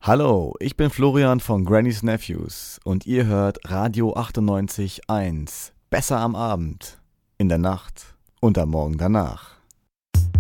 Hallo, ich bin Florian von Granny's Nephews und ihr hört Radio 98.1. Besser am Abend, in der Nacht und am Morgen danach.